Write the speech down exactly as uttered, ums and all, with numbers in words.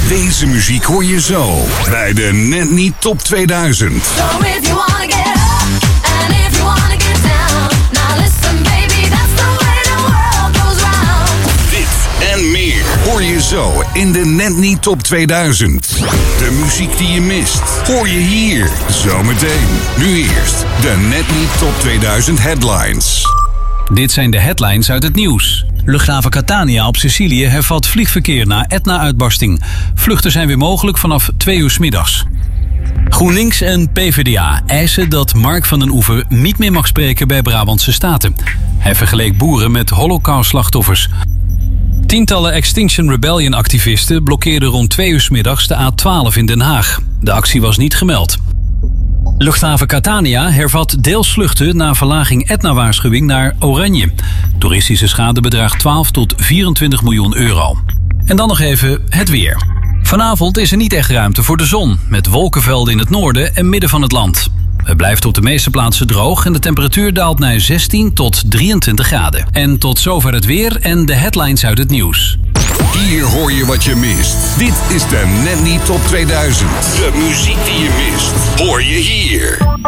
Deze muziek hoor je zo bij de Net Niet Top tweeduizend. So if you wanna get up, and if you wanna get down, now listen baby, that's the way the world goes round. Dit en meer hoor je zo in de Net Niet Top tweeduizend. De muziek die je mist, hoor je hier zometeen. Nu eerst de Net Niet Top tweeduizend headlines. Dit zijn de headlines uit het nieuws. Luchthaven Catania op Sicilië hervat vliegverkeer na Etna-uitbarsting. Vluchten zijn weer mogelijk vanaf twee uur 's middags. GroenLinks en PvdA eisen dat Mark van den Oever niet meer mag spreken bij Brabantse Staten. Hij vergeleek boeren met holocaustslachtoffers. Tientallen Extinction Rebellion-activisten blokkeerden rond twee uur 's middags de A twaalf in Den Haag. De actie was niet gemeld. Luchthaven Catania hervat deels vluchten na verlaging Etna-waarschuwing naar oranje. Toeristische schade bedraagt twaalf tot vierentwintig miljoen euro. En dan nog even het weer. Vanavond is er niet echt ruimte voor de zon, met wolkenvelden in het noorden en midden van het land. Het blijft op de meeste plaatsen droog en de temperatuur daalt naar zestien tot drieëntwintig graden. En tot zover het weer en de headlines uit het nieuws. Hier hoor je wat je mist. Dit is de Net Niet Top tweeduizend. De muziek die je mist, hoor je hier.